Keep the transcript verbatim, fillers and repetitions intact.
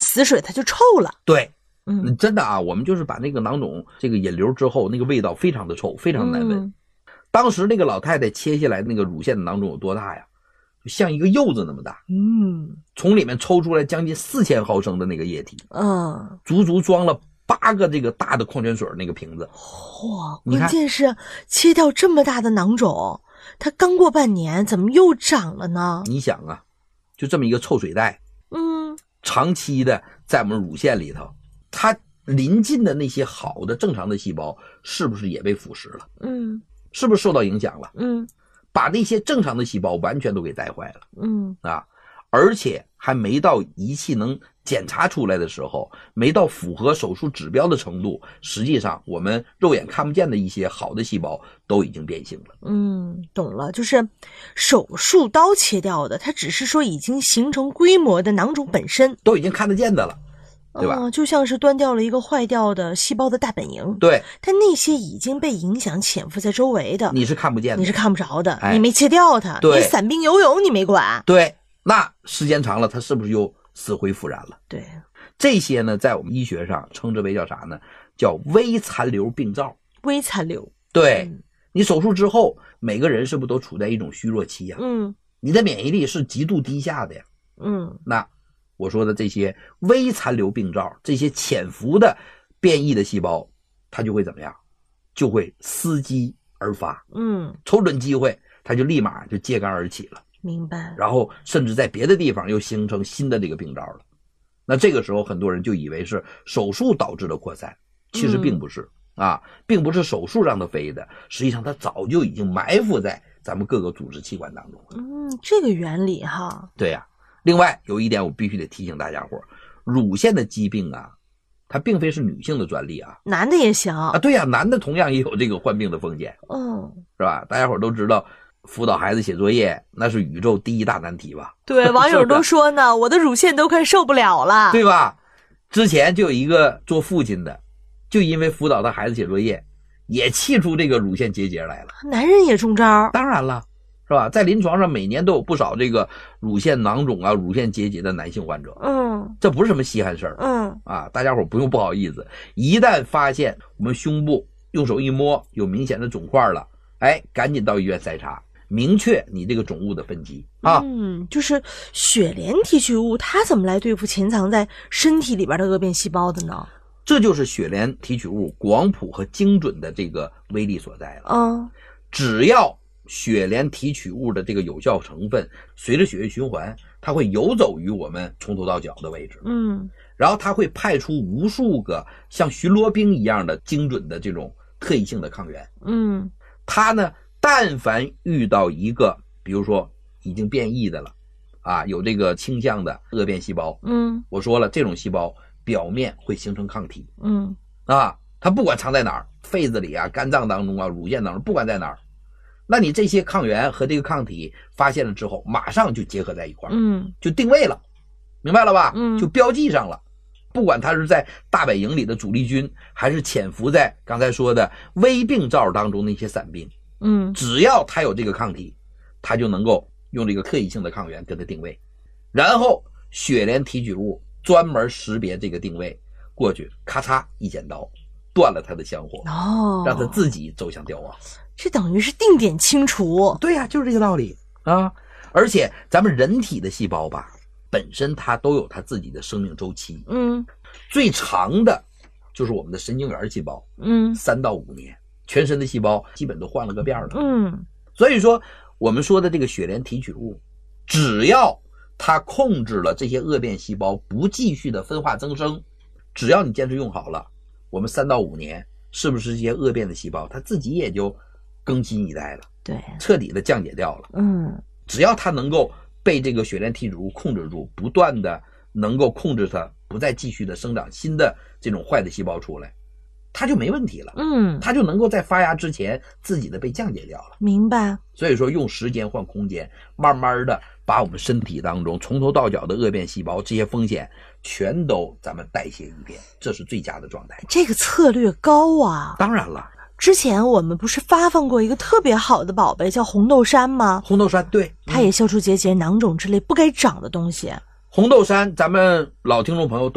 死水它就臭了。 对， 嗯， 真的啊，我们就是把那个囊肿这个引流之后，那个味道非常的臭，非常难闻。 嗯、 当时那个老太太切下来那个乳腺的囊肿有多大呀？就像一个柚子那么大。 嗯， 从里面抽出来将近四千毫升的那个液体， 嗯， 足足装了八个这个大的矿泉水那个瓶子。 哇，关键是切掉这么大的囊肿，它刚过半年，怎么又长了呢？ 你想啊，就这么一个臭水袋， 嗯， 长期的在我们乳腺里头，它临近的那些好的正常的细胞是不是也被腐蚀了？ 嗯， 是不是受到影响了？ 嗯， 把那些正常的细胞完全都给带坏了。 嗯啊，而且还没到仪器能检查出来的时候，没到符合手术指标的程度，实际上我们肉眼看不见的一些好的细胞都已经变性了。 嗯，懂了，就是手术刀切掉的，它只是说已经形成规模的囊肿本身都已经看得见的了，对吧？ 嗯，就像是端掉了一个坏掉的细胞的大本营。 对， 但那些已经被影响潜伏在周围的， 你是看不见的， 你是看不着的， 哎、 你没切掉它， 对， 你散兵游泳你没管。 对，那时间长了，它是不是又死灰复燃了？ 对， 这些呢，在我们医学上称之为叫啥呢？叫微残留病灶。 微残留。 对、 嗯， 你手术之后，每个人是不是都处在一种虚弱期呀？ 嗯， 你的免疫力是极度低下的呀。 嗯， 那我说的这些微残留病灶，这些潜伏的变异的细胞，它就会怎么样？就会伺机而发。 嗯， 瞅准机会，它就立马就揭竿而起了。 明白。 然后甚至在别的地方又形成新的这个病灶了。那这个时候很多人就以为是手术导致的扩散，其实并不是、嗯、啊，并不是手术让它飞的，实际上它早就已经埋伏在咱们各个组织器官当中了。 嗯，这个原理哈。 对呀、啊。另外有一点我必须得提醒大家伙，乳腺的疾病啊，它并非是女性的专利啊， 男的也行啊。 对呀、啊，男的同样也有这个患病的风险。 嗯， 是吧？大家伙都知道辅导孩子写作业那是宇宙第一大难题吧？ 对，网友都说呢，我的乳腺都快受不了了， 对吧？之前就有一个做父亲的，就因为辅导他孩子写作业，也气出这个乳腺结节来了。 男人也中招？ 当然了，是吧？在临床上每年都有不少这个乳腺囊肿啊、乳腺结节的男性患者。 嗯， 这不是什么稀罕事儿。 嗯啊，大家伙不用不好意思，一旦发现我们胸部用手一摸有明显的肿块了，哎，赶紧到医院筛查，明确你这个肿物的分级啊。 嗯，就是血莲提取物，它怎么来对付潜藏在身体里边的恶变细胞的呢？ 这就是血莲提取物广谱和精准的这个威力所在了。 嗯， 只要血莲提取物的这个有效成分随着血液循环，它会游走于我们从头到脚的位置。 嗯， 然后它会派出无数个像巡逻兵一样的精准的这种特异性的抗原。 嗯， 它呢，但凡遇到一个比如说已经变异的了啊，有这个倾向的恶变细胞， 嗯， 我说了，这种细胞表面会形成抗体。 嗯， 啊，它不管藏在哪儿，肺子里啊、肝脏当中啊、乳腺当中，不管在哪儿，那你这些抗原和这个抗体发现了之后，马上就结合在一块儿， 嗯， 就定位了，明白了吧？ 嗯， 就标记上了。不管它是在大本营里的主力军，还是潜伏在刚才说的微病灶当中那些散兵， 嗯， 只要它有这个抗体，它就能够用这个特异性的抗原跟它定位，然后血莲提取物专门识别这个定位，过去咔嚓一剪刀断了它的香火， 哦， 让它自己走向凋亡。 这等于是定点清除。 对呀、啊，就是这个道理啊！而且咱们人体的细胞吧，本身它都有它自己的生命周期。 嗯， 最长的就是我们的神经元细胞， 嗯， 三到五年，全身的细胞基本都换了个遍了。 嗯， 所以说我们说的这个血莲提取物，只要它控制了这些恶变细胞不继续的分化增生，只要你坚持用好了，我们三到五年，是不是这些恶变的细胞它自己也就更新一代了？ 对， 彻底的降解掉了。 嗯， 只要它能够被这个血莲提取物控制住，不断的能够控制它不再继续的生长新的这种坏的细胞出来，它就没问题了。 嗯， 它就能够在发芽之前自己的被降解掉了。 明白。 所以说用时间换空间，慢慢的把我们身体当中从头到脚的恶变细胞这些风险全都咱们代谢一遍，这是最佳的状态。 这个策略高啊。 当然了， 之前我们不是发放过一个特别好的宝贝叫红豆杉吗？ 红豆杉，对， 它也消除结节、囊肿之类不该长的东西。 红豆杉咱们老听众朋友都